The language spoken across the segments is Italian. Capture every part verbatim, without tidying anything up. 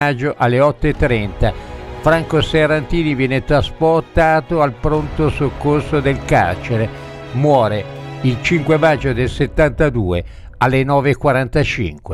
maggio alle otto e trenta. Franco Serrantini viene trasportato al pronto soccorso del carcere. Muore il cinque maggio del settantadue alle nove e quarantacinque.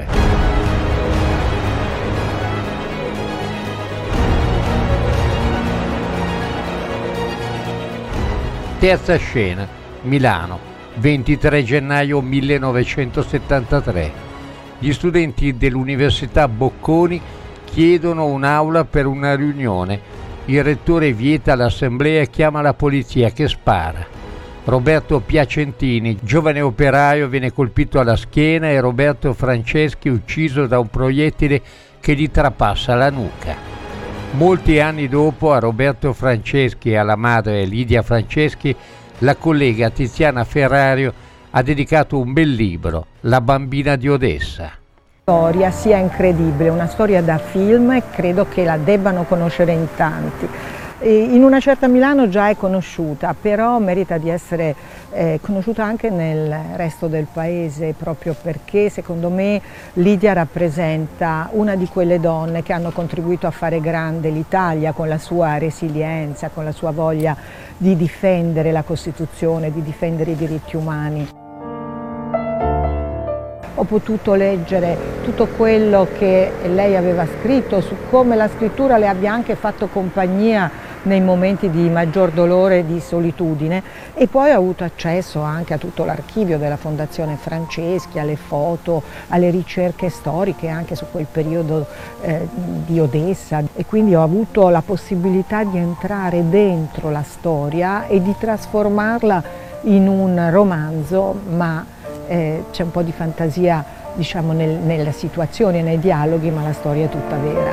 Terza scena, Milano, ventitré gennaio millenovecentosettantatré. Gli studenti dell'Università Bocconi chiedono un'aula per una riunione. Il rettore vieta l'assemblea e chiama la polizia che spara. Roberto Piacentini, giovane operaio, viene colpito alla schiena e Roberto Franceschi ucciso da un proiettile che gli trapassa la nuca. Molti anni dopo, a Roberto Franceschi e alla madre Lidia Franceschi, la collega Tiziana Ferrario ha dedicato un bel libro, La bambina di Odessa. La storia sia incredibile, una storia da film e credo che la debbano conoscere in tanti. In una certa Milano già è conosciuta, però merita di essere eh, conosciuta anche nel resto del paese, proprio perché secondo me Lidia rappresenta una di quelle donne che hanno contribuito a fare grande l'Italia con la sua resilienza, con la sua voglia di difendere la Costituzione, di difendere i diritti umani. Ho potuto leggere tutto quello che lei aveva scritto, su come la scrittura le abbia anche fatto compagnia nei momenti di maggior dolore e di solitudine, e poi ho avuto accesso anche a tutto l'archivio della Fondazione Franceschi, alle foto, alle ricerche storiche anche su quel periodo eh, di Odessa, e quindi ho avuto la possibilità di entrare dentro la storia e di trasformarla in un romanzo, ma Eh, c'è un po' di fantasia, diciamo, nel, nelle situazioni e nei dialoghi, ma la storia è tutta vera.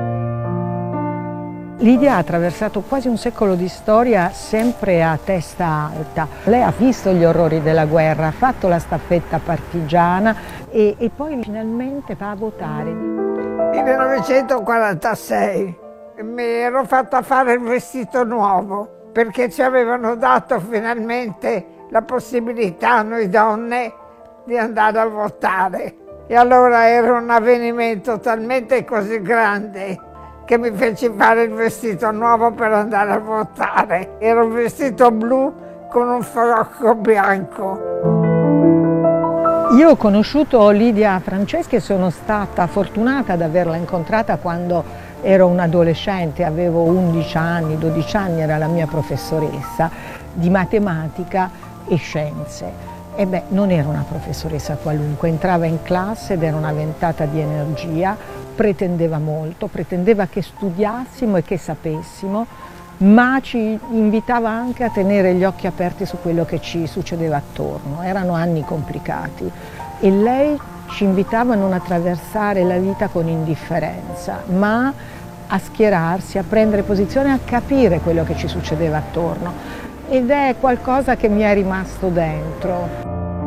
Lidia ha attraversato quasi un secolo di storia sempre a testa alta. Lei ha visto gli orrori della guerra, ha fatto la staffetta partigiana e, e poi finalmente va a votare. millenovecentoquarantasei mi ero fatta fare il vestito nuovo perché ci avevano dato finalmente la possibilità a noi donne di andare a votare, e allora era un avvenimento talmente così grande che mi feci fare il vestito nuovo per andare a votare. Era un vestito blu con un farocco bianco. Io ho conosciuto Lidia Franceschi e sono stata fortunata ad averla incontrata quando ero un'adolescente, avevo undici anni, dodici anni, era la mia professoressa di matematica e scienze. E beh, non era una professoressa qualunque, entrava in classe ed era una ventata di energia, pretendeva molto, pretendeva che studiassimo e che sapessimo, ma ci invitava anche a tenere gli occhi aperti su quello che ci succedeva attorno. Erano anni complicati e lei ci invitava a non attraversare la vita con indifferenza, ma a schierarsi, a prendere posizione, a capire quello che ci succedeva attorno. Ed è qualcosa che mi è rimasto dentro.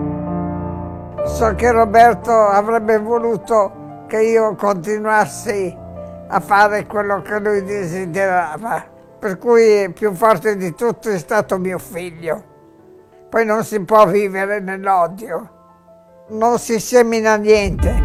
So che Roberto avrebbe voluto che io continuassi a fare quello che lui desiderava, per cui più forte di tutto è stato mio figlio. Poi non si può vivere nell'odio, non si semina niente.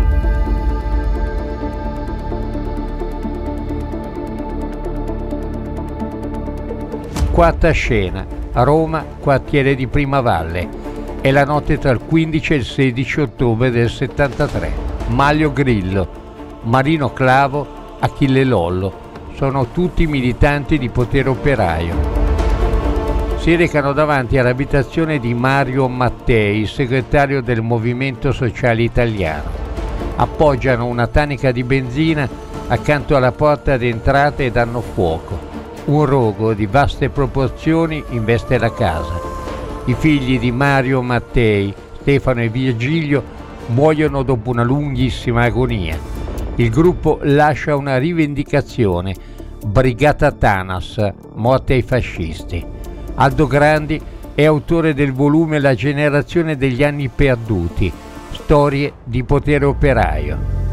Quarta scena, Roma, quartiere di Primavalle. È la notte tra il quindici e il sedici ottobre del settantatré. Maglio Grillo, Marino Clavo, Achille Lollo sono tutti militanti di Potere Operaio. Si recano davanti all'abitazione di Mario Mattei, segretario del Movimento Sociale Italiano. Appoggiano una tanica di benzina accanto alla porta d'entrata e danno fuoco. Un rogo di vaste proporzioni investe la casa. I figli di Mario Mattei, Stefano e Virgilio, muoiono dopo una lunghissima agonia. Il gruppo lascia una rivendicazione: Brigata Tanas, morte ai fascisti. Aldo Grandi è autore del volume La generazione degli anni perduti, storie di Potere Operaio.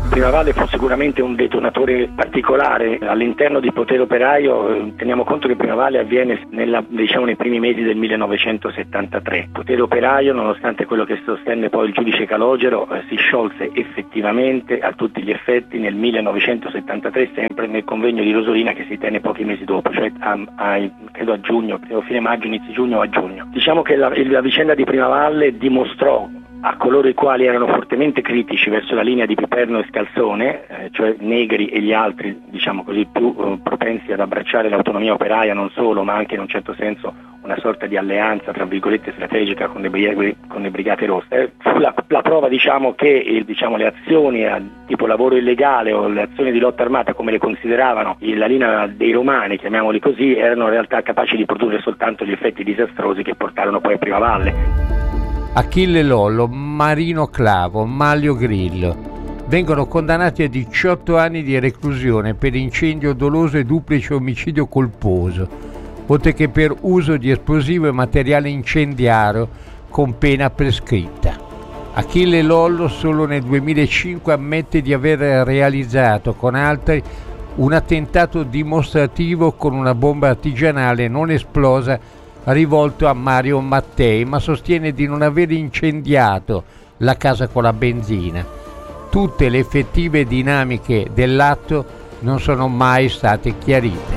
Primavalle fu sicuramente un detonatore particolare all'interno di Potere Operaio. Teniamo conto che Primavalle avviene nella, diciamo, nei primi mesi del millenovecentosettantatré. Potere Operaio, nonostante quello che sostenne poi il giudice Calogero, eh, si sciolse effettivamente a tutti gli effetti nel millenovecentosettantatré, sempre nel convegno di Rosolina che si tenne pochi mesi dopo, cioè a, a, credo a giugno, credo fine maggio, inizio giugno o a giugno. Diciamo che la, la vicenda di Primavalle dimostrò a coloro i quali erano fortemente critici verso la linea di Piperno e Scalzone, eh, cioè Negri e gli altri, diciamo così, più eh, propensi ad abbracciare l'autonomia operaia, non solo, ma anche in un certo senso una sorta di alleanza, tra virgolette, strategica con le, brigate, con le brigate rosse. Eh, fu la, la prova, diciamo, che eh, diciamo, le azioni eh, tipo lavoro illegale o le azioni di lotta armata, come le consideravano la linea dei romani, chiamiamoli così, erano in realtà capaci di produrre soltanto gli effetti disastrosi che portarono poi a Primavalle. Achille Lollo, Marino Clavo, Manlio Grillo vengono condannati a diciotto anni di reclusione per incendio doloso e duplice omicidio colposo, oltre che per uso di esplosivo e materiale incendiario con pena prescritta. Achille Lollo solo nel duemilacinque ammette di aver realizzato con altri un attentato dimostrativo con una bomba artigianale non esplosa rivolto a Mario Mattei, ma sostiene di non aver incendiato la casa con la benzina. Tutte le effettive dinamiche dell'atto non sono mai state chiarite.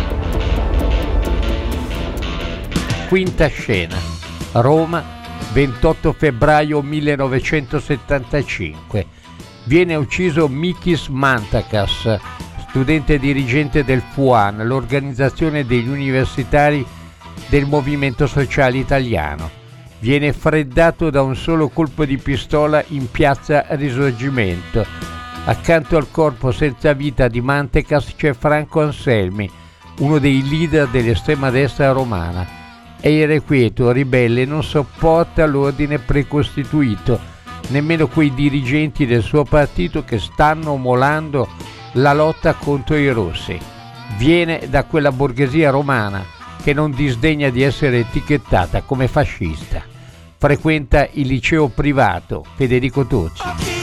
Quinta scena. Roma, ventotto febbraio millenovecentosettantacinque. Viene ucciso Mikis Mantakas, studente dirigente del F U A N, l'organizzazione degli universitari del Movimento Sociale Italiano. Viene freddato da un solo colpo di pistola in piazza Risorgimento. Accanto al corpo senza vita di Mantakas c'è Franco Anselmi, uno dei leader dell'estrema destra romana. È irrequieto, ribelle, non sopporta l'ordine precostituito, nemmeno quei dirigenti del suo partito che stanno molando la lotta contro i rossi. Viene da quella borghesia romana che non disdegna di essere etichettata come fascista. Frequenta il liceo privato Federico Tocci.